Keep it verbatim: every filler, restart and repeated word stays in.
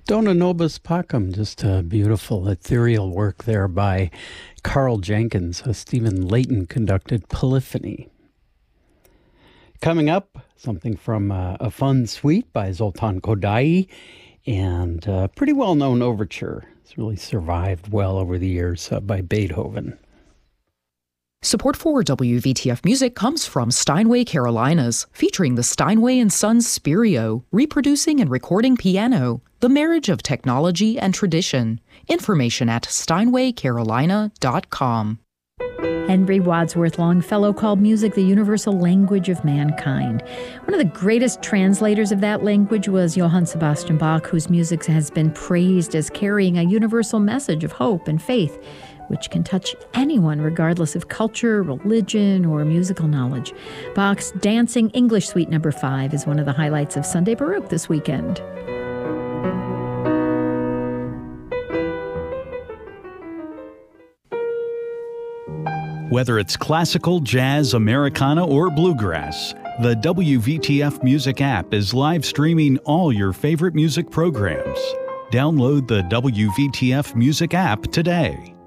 Dona Nobis Pacem, just a beautiful ethereal work there by Carl Jenkins, a Stephen Layton conducted polyphony. Coming up, something from uh, a fun suite by Zoltan Kodaly, and a pretty well-known overture. It's really survived well over the years uh, by Beethoven. Support for W V T F Music comes from Steinway Carolinas, featuring the Steinway and Sons Spirio, reproducing and recording piano, the marriage of technology and tradition. Information at steinway carolina dot com. Henry Wadsworth Longfellow called music the universal language of mankind. One of the greatest translators of that language was Johann Sebastian Bach, whose music has been praised as carrying a universal message of hope and faith, which can touch anyone regardless of culture, religion, or musical knowledge. Bach's Dancing English Suite Number five is one of the highlights of Sunday Baruch this weekend. Whether it's classical, jazz, Americana, or bluegrass, the W V T F Music app is live streaming all your favorite music programs. Download the W V T F Music app today.